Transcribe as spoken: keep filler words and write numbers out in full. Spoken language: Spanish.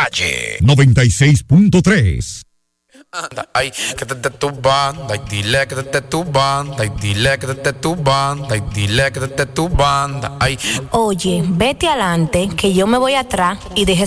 calle noventa y seis punto tres. Anda, ay, quédate tu banda, y dile quédate tu banda, y dile quédate tu banda, y dile quédate tu banda, ay. Oye, vete adelante, que yo me voy atrás y deje